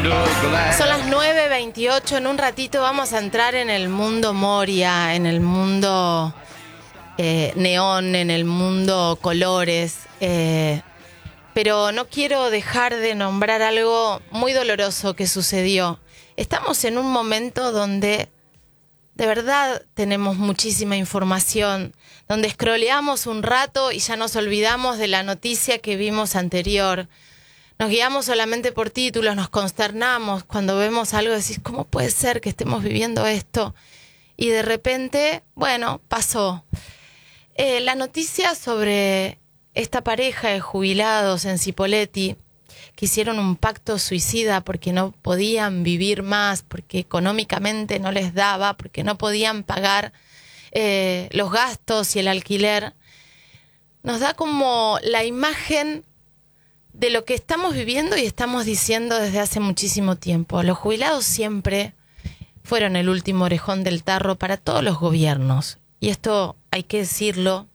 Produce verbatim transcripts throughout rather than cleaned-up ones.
Son las nueve veintiocho, en un ratito vamos a entrar en el mundo Moria, en el mundo eh, neón, en el mundo colores, eh, pero no quiero dejar de nombrar algo muy doloroso que sucedió. Estamos en un momento donde de verdad tenemos muchísima información, donde scrolleamos un rato y ya nos olvidamos de la noticia que vimos anterior. Nos guiamos solamente por títulos, nos consternamos cuando vemos algo, decís, ¿cómo puede ser que estemos viviendo esto? Y de repente, bueno, pasó. Eh, la noticia sobre esta pareja de jubilados en Cipolletti, que hicieron un pacto suicida porque no podían vivir más, porque económicamente no les daba, porque no podían pagar eh, los gastos y el alquiler, nos da como la imagen de lo que estamos viviendo y estamos diciendo desde hace muchísimo tiempo. Los jubilados siempre fueron el último orejón del tarro para todos los gobiernos. Y esto hay que decirlo.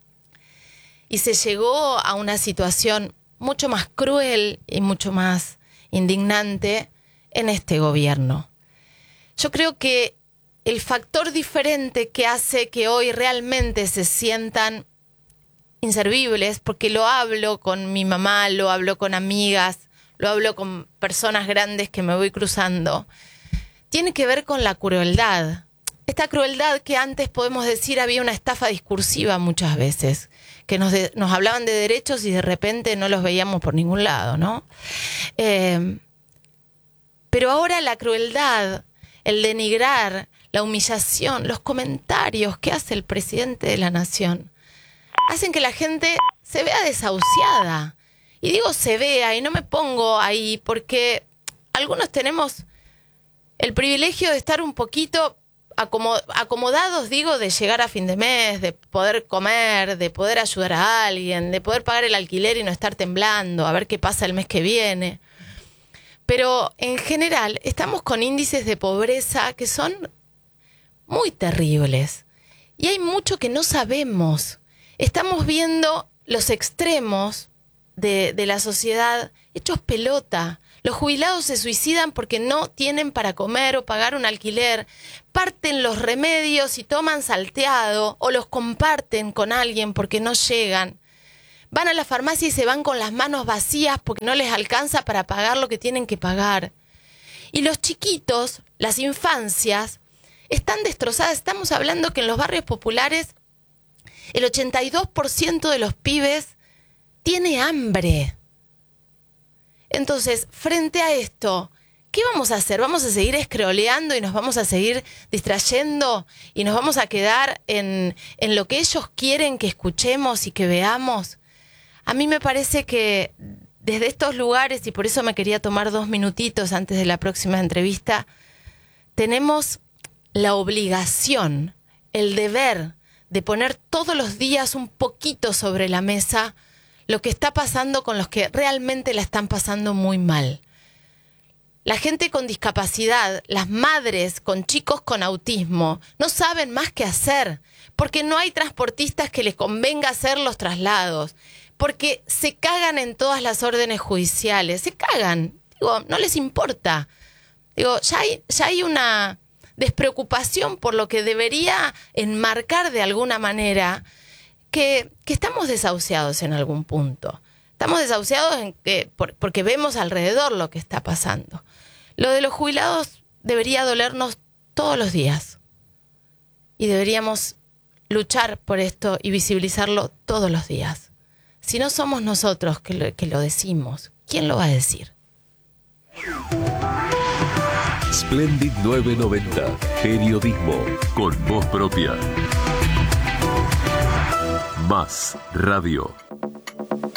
Y se llegó a una situación mucho más cruel y mucho más indignante en este gobierno. Yo creo que el factor diferente que hace que hoy realmente se sientan inservibles, porque lo hablo con mi mamá, lo hablo con amigas, lo hablo con personas grandes que me voy cruzando, tiene que ver con la crueldad. Esta crueldad que antes podemos decir había una estafa discursiva muchas veces, que nos, de, nos hablaban de derechos y de repente no los veíamos por ningún lado, ¿no? Eh, pero ahora la crueldad, el denigrar, la humillación, los comentarios que hace el presidente de la nación, hacen que la gente se vea desahuciada. Y digo se vea y no me pongo ahí porque algunos tenemos el privilegio de estar un poquito acomodados, digo, de llegar a fin de mes, de poder comer, de poder ayudar a alguien, de poder pagar el alquiler y no estar temblando, a ver qué pasa el mes que viene. Pero en general estamos con índices de pobreza que son muy terribles. Y hay mucho que no sabemos. Estamos viendo los extremos de, de la sociedad hechos pelota. Los jubilados se suicidan porque no tienen para comer o pagar un alquiler. Parten los remedios y toman salteado o los comparten con alguien porque no llegan. Van a la farmacia y se van con las manos vacías porque no les alcanza para pagar lo que tienen que pagar. Y los chiquitos, las infancias, están destrozadas. Estamos hablando que en los barrios populares el ochenta y dos por ciento de los pibes tiene hambre. Entonces, frente a esto, ¿qué vamos a hacer? ¿Vamos a seguir scrolleando y nos vamos a seguir distrayendo y nos vamos a quedar en, en lo que ellos quieren que escuchemos y que veamos? A mí me parece que desde estos lugares, y por eso me quería tomar dos minutitos antes de la próxima entrevista, tenemos la obligación, el deber de poner todos los días un poquito sobre la mesa lo que está pasando con los que realmente la están pasando muy mal. La gente con discapacidad, las madres con chicos con autismo, no saben más qué hacer, porque no hay transportistas que les convenga hacer los traslados, porque se cagan en todas las órdenes judiciales, se cagan, digo, no les importa. Digo, ya hay, ya hay una despreocupación por lo que debería enmarcar de alguna manera que, que estamos desahuciados en algún punto. Estamos desahuciados en que, por, porque vemos alrededor lo que está pasando. Lo de los jubilados debería dolernos todos los días. Y deberíamos luchar por esto y visibilizarlo todos los días. Si no somos nosotros que lo, que lo decimos, ¿quién lo va a decir? Splendid novecientos noventa. Periodismo con voz propia. Más Radio.